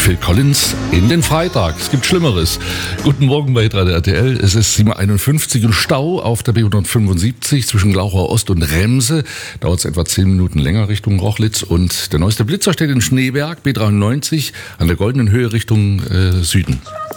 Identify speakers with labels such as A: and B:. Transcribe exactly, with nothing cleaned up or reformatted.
A: Phil Collins in den Freitag. Es gibt Schlimmeres. Guten Morgen bei Radio R T L. Es ist sieben Uhr einundfünfzig und Stau auf der B hundertfünfundsiebzig zwischen Glauchau Ost und Remse. Dauert es etwa zehn Minuten länger Richtung Rochlitz. Und der neueste Blitzer steht in Schneeberg, B dreiundneunzig, an der Goldenen Höhe Richtung äh, Süden.